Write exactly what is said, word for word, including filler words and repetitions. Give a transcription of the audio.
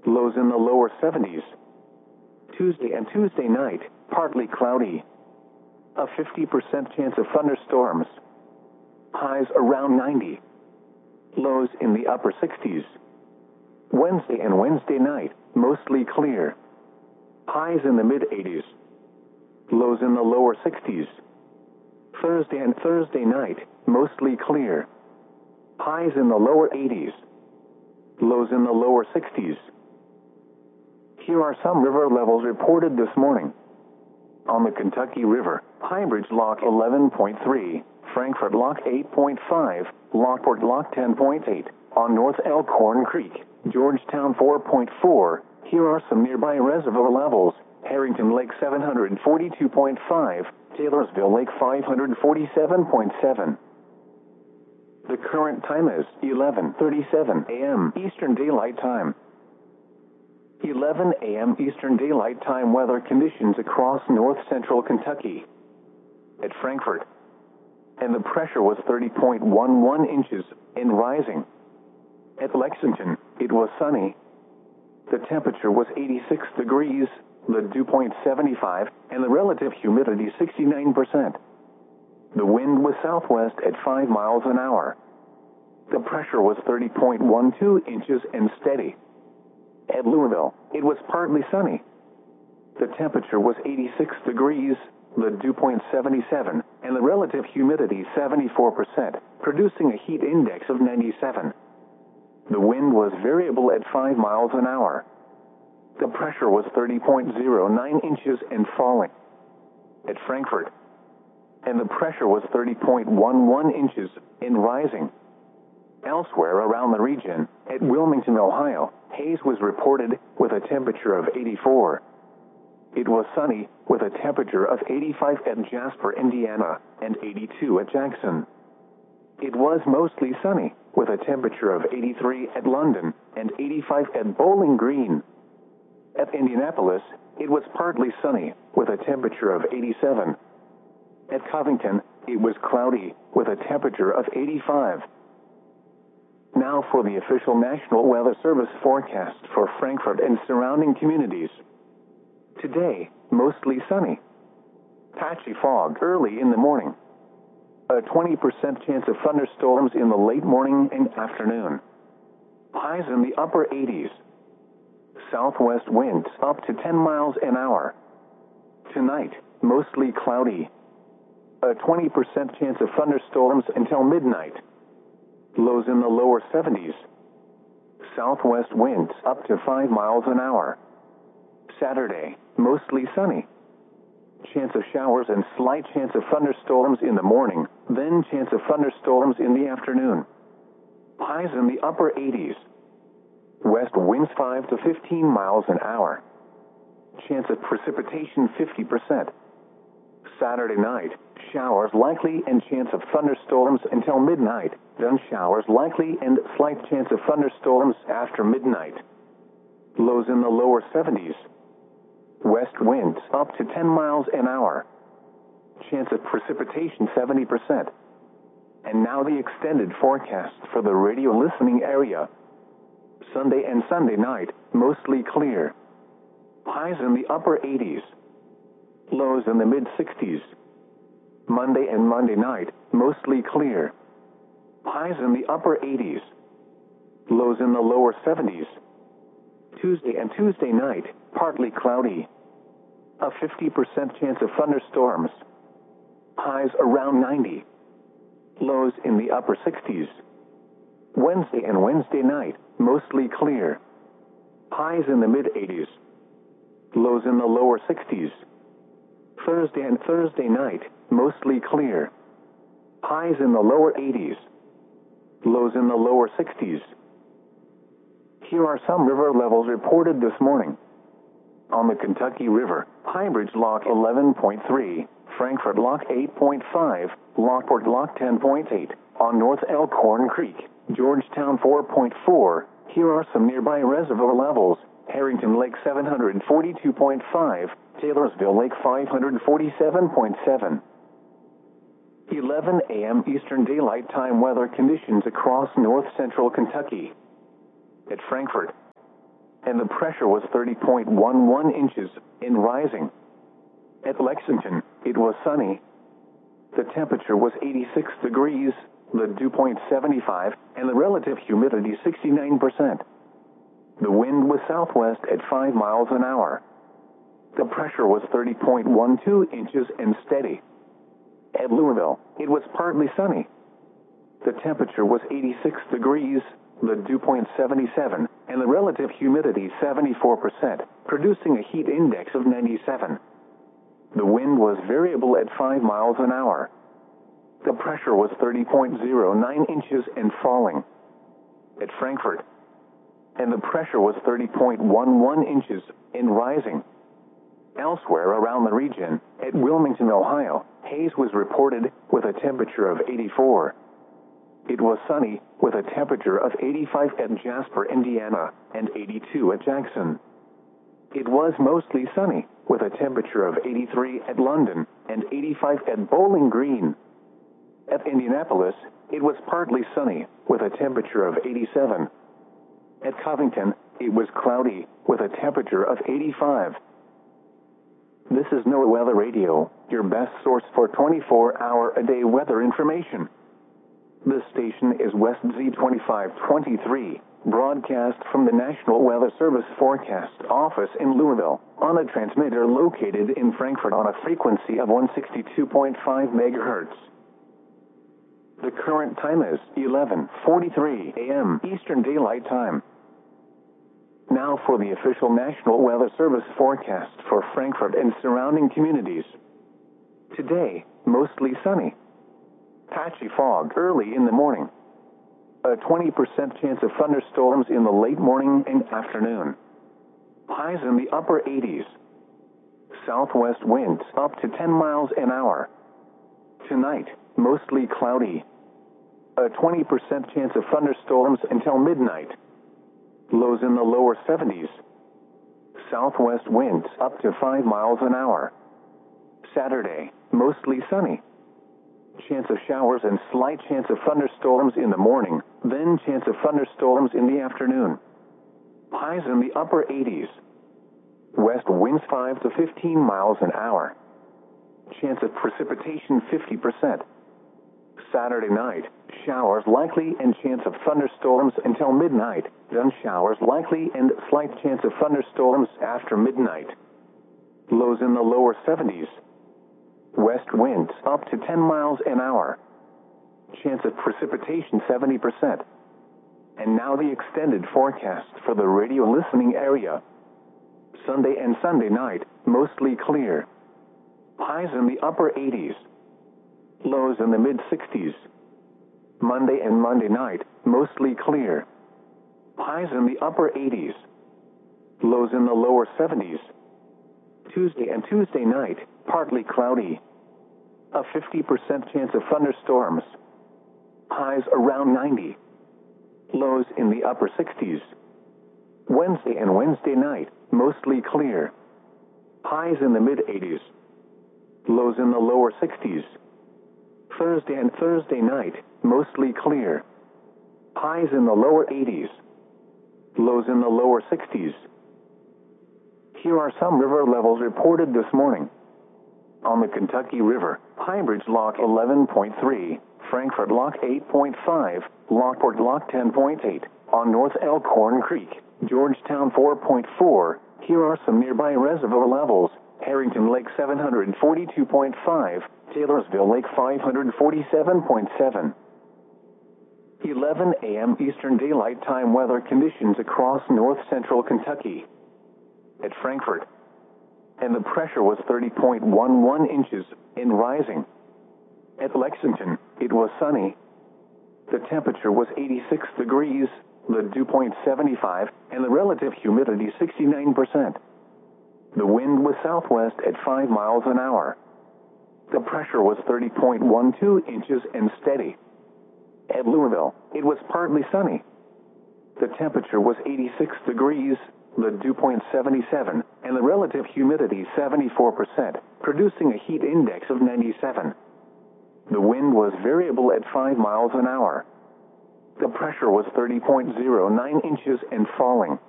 Lows in the lower seventies. Tuesday and Tuesday night, partly cloudy. A fifty percent chance of thunderstorms. Highs around ninety. Lows in the upper sixties. Wednesday and Wednesday night, mostly clear. Highs in the mid-eighties. Lows in the lower sixties. Thursday and Thursday night, mostly clear. Highs in the lower eighties. Lows in the lower sixties. Here are some river levels reported this morning. On the Kentucky River, Highbridge Lock eleven point three, Frankfort Lock eight point five, Lockport Lock ten point eight, on North Elkhorn Creek, Georgetown four point four. Here are some nearby reservoir levels. Harrington Lake seven hundred forty-two point five, Taylorsville Lake five hundred forty-seven point seven. The current time is eleven thirty-seven a m Eastern Daylight Time. eleven a m Eastern Daylight Time weather conditions across north central Kentucky. At Frankfort, and the pressure was thirty point one one inches and rising. At Lexington, it was sunny. The temperature was eighty-six degrees, the dew point seventy-five, and the relative humidity sixty-nine percent. The wind was southwest at five miles an hour. The pressure was thirty point one two inches and steady. At Louisville, it was partly sunny. The temperature was eighty-six degrees, the dew point seventy-seven, and the relative humidity seventy-four percent, producing a heat index of ninety-seven. The wind was variable at five miles an hour. The pressure was thirty point zero nine inches and falling. At Frankfort, and the pressure was thirty point one one inches and rising. Elsewhere around the region, at Wilmington, Ohio, haze was reported with a temperature of eighty-four. It was sunny with a temperature of eighty-five at Jasper, Indiana, and eighty-two at Jackson. It was mostly sunny with a temperature of eighty-three at London and eighty-five at Bowling Green. At Indianapolis, it was partly sunny with a temperature of eighty-seven. At Covington, it was cloudy with a temperature of eighty-five. Now for the official National Weather Service forecast for Frankfort and surrounding communities. Today, mostly sunny. Patchy fog early in the morning. A twenty percent chance of thunderstorms in the late morning and afternoon. Highs in the upper eighties. Southwest winds up to ten miles an hour. Tonight, mostly cloudy. A twenty percent chance of thunderstorms until midnight. Lows in the lower seventies. Southwest winds up to five miles an hour. Saturday, mostly sunny. Chance of showers and slight chance of thunderstorms in the morning, then chance of thunderstorms in the afternoon. Highs in the upper eighties. West winds five to fifteen miles an hour. Chance of precipitation fifty percent. Saturday night, showers likely and chance of thunderstorms until midnight, then showers likely and slight chance of thunderstorms after midnight. Lows in the lower seventies. West winds up to ten miles an hour. Chance of precipitation seventy percent. And now the extended forecast for the radio listening area. Sunday and Sunday night, mostly clear. Highs in the upper eighties. Lows in the mid-sixties. Monday and Monday night, mostly clear. Highs in the upper eighties. Lows in the lower seventies. Tuesday and Tuesday night, partly cloudy. A fifty percent chance of thunderstorms. Highs around ninety. Lows in the upper sixties. Wednesday and Wednesday night, mostly clear. Highs in the mid-eighties. Lows in the lower sixties. Thursday and Thursday night, mostly clear. Highs in the lower eighties. Lows in the lower sixties. Here are some river levels reported this morning. On the Kentucky River, Highbridge Lock eleven point three, Frankfort Lock eight point five, Lockport Lock ten point eight, on North Elkhorn Creek, Georgetown four point four. Here are some nearby reservoir levels. Harrington Lake seven hundred forty-two point five, Taylorsville Lake five hundred forty-seven point seven. eleven a m Eastern Daylight Time weather conditions across north central Kentucky. At Frankfort, and the pressure was thirty point one one inches and rising. At Lexington, it was sunny. The temperature was eighty-six degrees, the dew point seventy-five, and the relative humidity sixty-nine percent. The wind was southwest at five miles an hour. The pressure was thirty point one two inches and steady. At Louisville, it was partly sunny. The temperature was eighty-six degrees, the dew point seventy-seven, and the relative humidity seventy-four percent, producing a heat index of ninety-seven. The wind was variable at five miles an hour. The pressure was thirty point zero nine inches and falling. At Frankfort, and the pressure was thirty point one one inches and rising. Elsewhere around the region, at Wilmington, Ohio, haze was reported with a temperature of eighty-four. It was sunny with a temperature of eighty-five at Jasper, Indiana, and eighty-two at Jackson. It was mostly sunny with a temperature of eighty-three at London and eighty-five at Bowling Green. At Indianapolis, it was partly sunny with a temperature of eighty-seven. At Covington, it was cloudy with a temperature of eighty-five. This is NOAA Weather Radio, your best source for twenty-four hour a day weather information. This station is West Z twenty-five twenty-three, broadcast from the National Weather Service Forecast Office in Louisville, on a transmitter located in Frankfort on a frequency of one sixty-two point five megahertz. The current time is eleven forty-three a m Eastern Daylight Time. Now for the official National Weather Service forecast for Frankfort and surrounding communities. Today, mostly sunny. Patchy fog early in the morning. A twenty percent chance of thunderstorms in the late morning and afternoon. Highs in the upper eighties. Southwest winds up to ten miles an hour. Tonight, mostly cloudy. A twenty percent chance of thunderstorms until midnight. Lows in the lower seventies. Southwest winds up to five miles an hour. Saturday, mostly sunny. Chance of showers and slight chance of thunderstorms in the morning, then chance of thunderstorms in the afternoon. Highs in the upper eighties. West winds five to fifteen miles an hour. Chance of precipitation fifty percent. Saturday night, showers likely and chance of thunderstorms until midnight, then showers likely and slight chance of thunderstorms after midnight. Lows in the lower seventies. West winds up to ten miles an hour. Chance of precipitation seventy percent. And now the extended forecast for the radio listening area. Sunday and Sunday night, mostly clear. Highs in the upper eighties. Lows in the mid-sixties. Monday and Monday night, mostly clear. Highs in the upper eighties. Lows in the lower seventies. Tuesday and Tuesday night, partly cloudy. A fifty percent chance of thunderstorms. Highs around ninety. Lows in the upper sixties. Wednesday and Wednesday night, mostly clear. Highs in the mid-eighties. Lows in the lower sixties. Thursday and Thursday night, mostly clear. Highs in the lower eighties. Lows in the lower sixties. Here are some river levels reported this morning. On the Kentucky River, Highbridge Lock eleven point three, Frankfort Lock eight point five, Lockport Lock ten point eight, on North Elkhorn Creek, Georgetown four point four. Here are some nearby reservoir levels. Harrington Lake seven hundred forty-two point five, Taylorsville Lake five hundred forty-seven point seven. eleven a m Eastern Daylight Time weather conditions across north central Kentucky. At Frankfort, and the pressure was thirty point one one inches and rising. At Lexington, it was sunny. The temperature was eighty-six degrees, the dew point seventy-five, and the relative humidity sixty-nine percent. The wind was southwest at five miles an hour. The pressure was thirty point one two inches and steady. At Louisville, it was partly sunny. The temperature was eighty-six degrees, the dew point seventy-seven, and the relative humidity seventy-four percent, producing a heat index of ninety-seven. The wind was variable at five miles an hour. The pressure was thirty point zero nine inches and falling.